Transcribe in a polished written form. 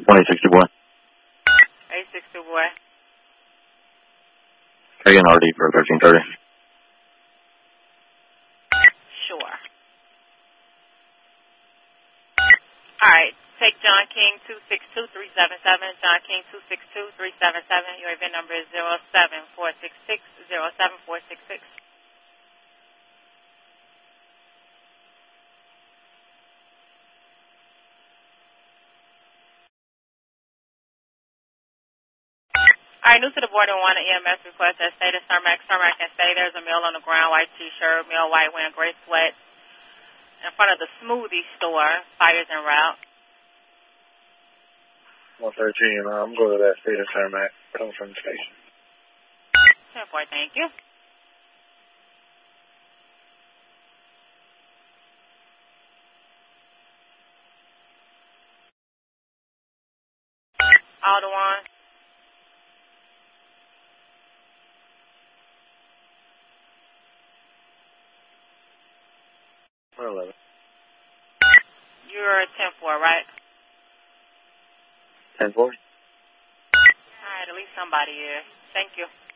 2060 boy. 862 boy. Can I get an RD for 1330? Sure. Alright, take John King 262377, John King 262377. Your event number is 07466, 07466. Alright, new to the board and want an EMS request at State of Cermak. Cermak can say there's a male on the ground, white t-shirt, male white wearing gray sweat in front of the smoothie store. Fires en route. 113, I'm going to that State of Cermak, coming from the station. 10-4, thank you. Aldewan. You're 10-4, right? 10-4. Alright, at least somebody is. Thank you.